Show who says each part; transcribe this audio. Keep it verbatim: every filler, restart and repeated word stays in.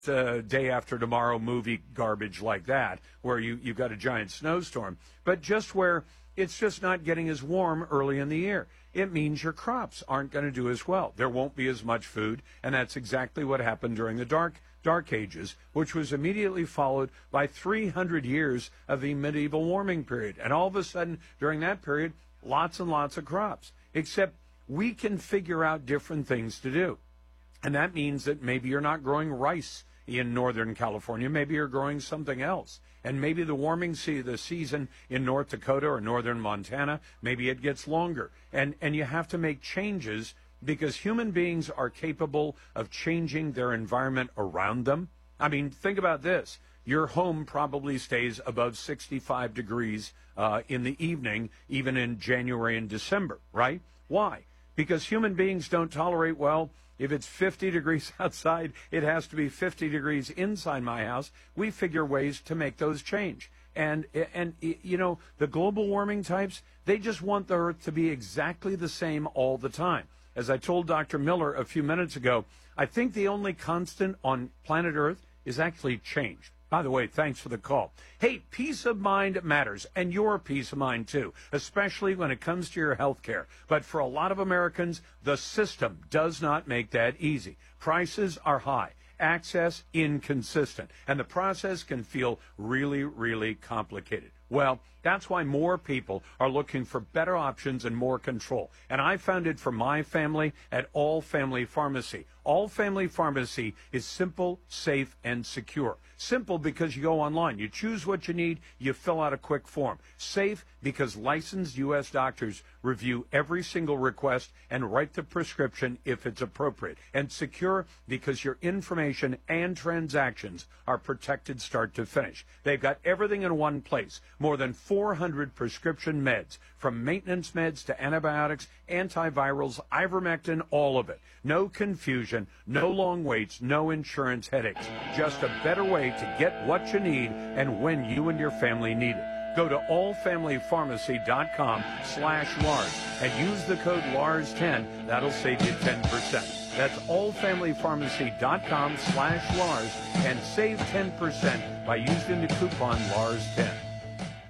Speaker 1: uh, day after tomorrow movie garbage like that, where you, you've got a giant snowstorm, but just where it's just not getting as warm early in the year. It means your crops aren't going to do as well. There won't be as much food, and that's exactly what happened during the dark dark ages, which was immediately followed by three hundred years of the medieval warming period. And all of a sudden, during that period, lots and lots of crops, except we can figure out different things to do. And that means that maybe you're not growing rice in Northern California. Maybe you're growing something else. And maybe the warming se- the season in North Dakota or Northern Montana, maybe it gets longer. And, and you have to make changes because human beings are capable of changing their environment around them. I mean, think about this. Your home probably stays above sixty-five degrees uh, in the evening, even in January and December, right? Why? Because human beings don't tolerate, well, if it's fifty degrees outside, it has to be fifty degrees inside my house. We figure ways to make those change. And, and you know, the global warming types, they just want the Earth to be exactly the same all the time. As I told Doctor Miller a few minutes ago, I think the only constant on planet Earth is actually change. By the way, thanks for the call. Hey, peace of mind matters, and your peace of mind, too, especially when it comes to your health care. But for a lot of Americans, the system does not make that easy. Prices are high, access inconsistent, and the process can feel really, really complicated. Well, that's why more people are looking for better options and more control. And I found it for my family at All Family Pharmacy. All Family Pharmacy is simple, safe, and secure. Simple because you go online. You choose what you need. You fill out a quick form. Safe because licensed U S doctors review every single request and write the prescription if it's appropriate. And secure because your information and transactions are protected start to finish. They've got everything in one place. More than four hundred prescription meds, from maintenance meds to antibiotics, antivirals, ivermectin, all of it. No confusion, no long waits, no insurance headaches. Just a better way to get what you need and when you and your family need it. Go to all family pharmacy dot com slash Lars and use the code Lars ten. That'll save you ten percent. That's all family pharmacy dot com slash Lars and save ten percent by using the coupon Lars ten.